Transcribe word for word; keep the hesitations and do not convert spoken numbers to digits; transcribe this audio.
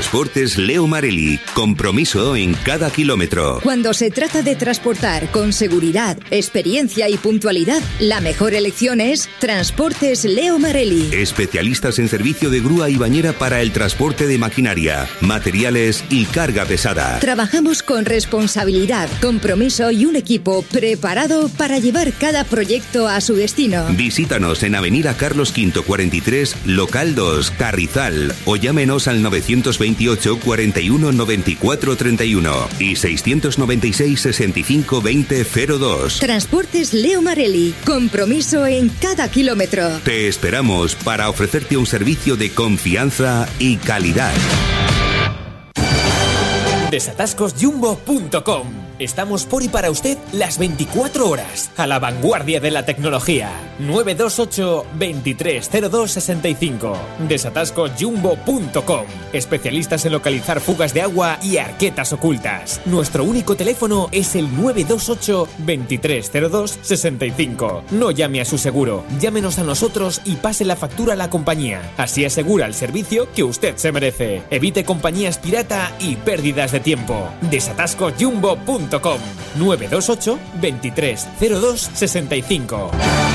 Transportes Leo Marelli. Compromiso en cada kilómetro. Cuando se trata de transportar con seguridad, experiencia y puntualidad, la mejor elección es Transportes Leo Marelli. Especialistas en servicio de grúa y bañera para el transporte de maquinaria, materiales y carga pesada. Trabajamos con responsabilidad, compromiso y un equipo preparado para llevar cada proyecto a su destino. Visítanos en Avenida Carlos quinto cuarenta y tres, local dos, Carrizal, o llámenos al novecientos veintiocho, cuarenta y uno, noventa y cuatro, treinta y uno y seiscientos noventa y seis, sesenta y cinco, veinte, cero dos. Transportes Leo Marelli. Compromiso en cada kilómetro. Te esperamos para ofrecerte un servicio de confianza y calidad. desatascos jumbo punto com. Estamos por y para usted las veinticuatro horas, a la vanguardia de la tecnología. nueve dos ocho, veintitrés cero dos sesenta y cinco. desatascos jumbo punto com. Especialistas en localizar fugas de agua y arquetas ocultas. Nuestro único teléfono es el nueve dos ocho, veintitrés cero dos sesenta y cinco. No llame a su seguro, llámenos a nosotros y pase la factura a la compañía. Así asegura el servicio que usted se merece. Evite compañías pirata y pérdidas de tiempo. desatascos jumbo punto com. nueve dos ocho, veintitrés cero dos sesenta y cinco.